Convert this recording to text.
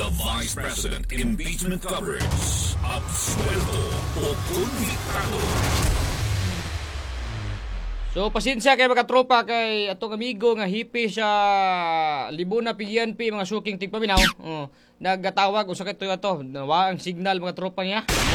Vice President Impeachment Coverage. Absuelto o konbiktado. So pasensya kay mga tropa kay atong amigo nga hipi sa Libuna PNP mga suking tigpaminaw. Naggatawag usa kay ato nawa ang signal mga tropa niya.